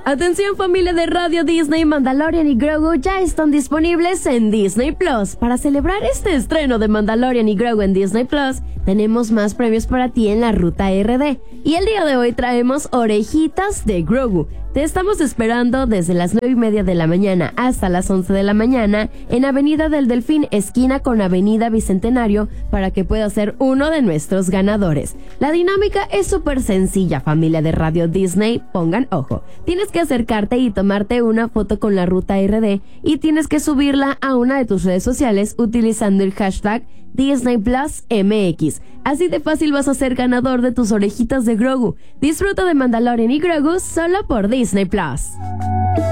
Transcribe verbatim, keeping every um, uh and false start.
Atención familia de Radio Disney, Mandalorian y Grogu ya están disponibles en Disney Plus. Para celebrar este estreno de Mandalorian y Grogu en Disney Plus, tenemos más premios para ti en la ruta R D. Y el día de hoy traemos orejitas de Grogu. Te estamos esperando desde las nueve y media de la mañana hasta las once de la mañana en Avenida del Delfín, esquina con Avenida Bicentenario, para que puedas ser uno de nuestros ganadores. La dinámica es súper sencilla, familia de Radio Disney, pongan ojo. Tienes que acercarte y tomarte una foto con la ruta R D y tienes que subirla a una de tus redes sociales utilizando el hashtag Disney Plus M X. Así de fácil vas a ser ganador de tus orejitas de Grogu. Disfruta de Mandalorian y Grogu solo por Disney Plus.